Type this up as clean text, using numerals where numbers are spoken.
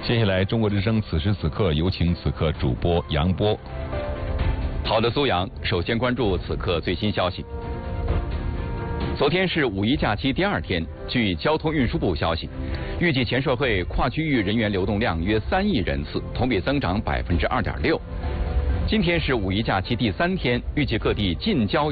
接下来，中国之声此时此刻有请此刻主播杨波。 好的，苏阳，首先关注此刻最新消息。昨天是五一假期第2天，据交通运输部消息，预计前社会跨区域人员流动量约3亿人次，同比增长2.6%。今天是五一假期第3天，预计各地近郊